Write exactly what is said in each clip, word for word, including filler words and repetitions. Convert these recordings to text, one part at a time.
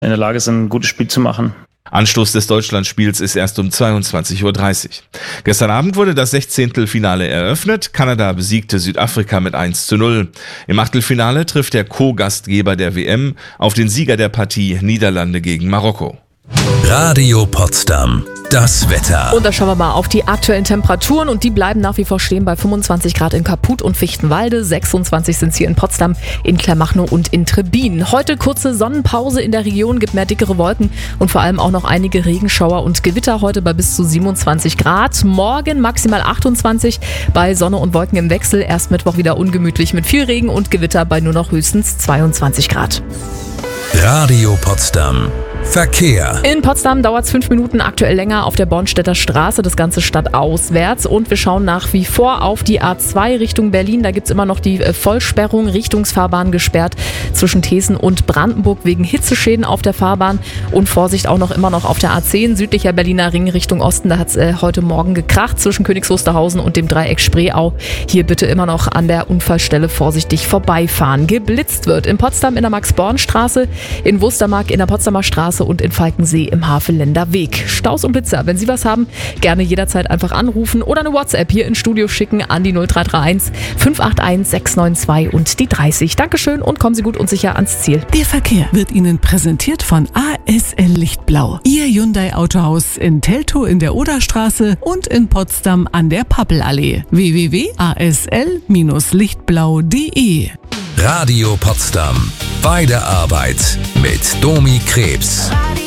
in der Lage sind, ein gutes Spiel zu machen. Anstoß des Deutschlandspiels ist erst um zweiundzwanzig Uhr dreißig. Gestern Abend wurde das Sechzehntelfinale eröffnet. Kanada besiegte Südafrika mit eins zu null. Im Achtelfinale trifft der Co-Gastgeber der W M auf den Sieger der Partie Niederlande gegen Marokko. Radio Potsdam, das Wetter. Und da schauen wir mal auf die aktuellen Temperaturen und die bleiben nach wie vor stehen bei fünfundzwanzig Grad in Kaput und Fichtenwalde, sechsundzwanzig sind es hier in Potsdam, in Kleinmachnow und in Trebbin. Heute kurze Sonnenpause in der Region, gibt mehr dickere Wolken und vor allem auch noch einige Regenschauer und Gewitter heute bei bis zu siebenundzwanzig Grad. Morgen maximal achtundzwanzig bei Sonne und Wolken im Wechsel, erst Mittwoch wieder ungemütlich mit viel Regen und Gewitter bei nur noch höchstens zweiundzwanzig Grad. Radio Potsdam. Verkehr. In Potsdam dauert es fünf Minuten, aktuell länger auf der Bornstedter Straße, das Ganze stadtauswärts. Und wir schauen nach wie vor auf die A zwei Richtung Berlin. Da gibt es immer noch die Vollsperrung, Richtungsfahrbahn gesperrt zwischen Thesen und Brandenburg wegen Hitzeschäden auf der Fahrbahn. Und Vorsicht auch noch immer noch auf der A zehn, südlicher Berliner Ring Richtung Osten. Da hat es äh, heute Morgen gekracht zwischen Königs Wusterhausen und dem Dreieck Spreeau. Hier bitte immer noch an der Unfallstelle vorsichtig vorbeifahren. Geblitzt wird in Potsdam in der Max-Born-Straße, in Wustermark in der Potsdamer Straße und in Falkensee im Havelländer Weg. Staus und Blitzer, wenn Sie was haben, gerne jederzeit einfach anrufen oder eine WhatsApp hier ins Studio schicken an die null drei drei eins fünf acht eins sechs neun zwei und die dreißig. Dankeschön und kommen Sie gut und sicher ans Ziel. Der Verkehr wird Ihnen präsentiert von A S L Lichtblau. Ihr Hyundai Autohaus in Teltow in der Oderstraße und in Potsdam an der Pappelallee. w w w punkt a s l Bindestrich lichtblau punkt d e Radio Potsdam. Bei der Arbeit mit Domi Krebs.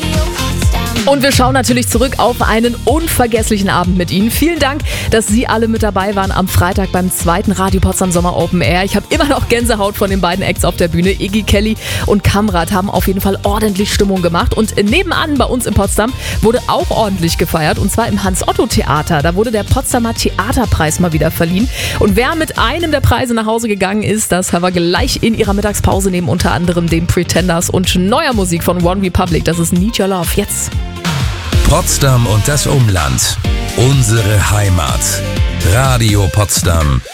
Und wir schauen natürlich zurück auf einen unvergesslichen Abend mit Ihnen. Vielen Dank, dass Sie alle mit dabei waren am Freitag beim zweiten Radio Potsdam Sommer Open Air. Ich habe immer noch Gänsehaut von den beiden Acts auf der Bühne. Iggy Kelly und Kamrat haben auf jeden Fall ordentlich Stimmung gemacht. Und nebenan bei uns in Potsdam wurde auch ordentlich gefeiert. Und zwar im Hans-Otto-Theater. Da wurde der Potsdamer Theaterpreis mal wieder verliehen. Und wer mit einem der Preise nach Hause gegangen ist, das haben wir gleich in ihrer Mittagspause neben unter anderem den Pretenders und neuer Musik von One Republic. Das ist Need Your Love. Jetzt. Potsdam und das Umland. Unsere Heimat. Radio Potsdam.